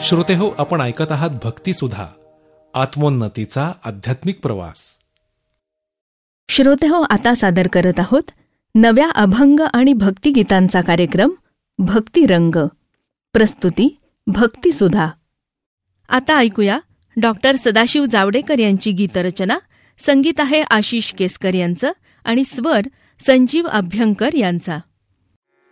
श्रोतेहो, आपण ऐकत आहात भक्तिसुधा, आत्मोन्नतीचा आध्यात्मिक प्रवास. श्रोतेहो, आता सादर करत आहोत नव्या अभंग आणि भक्तिगीतांचा कार्यक्रम भक्तिरंग. प्रस्तुती भक्तिसुधा. आता ऐकूया डॉक्टर सदाशिव जावडेकर यांची गीतरचना. संगीत आहे आशिष केसकर यांचं आणि स्वर संजीव अभ्यंकर यांचा.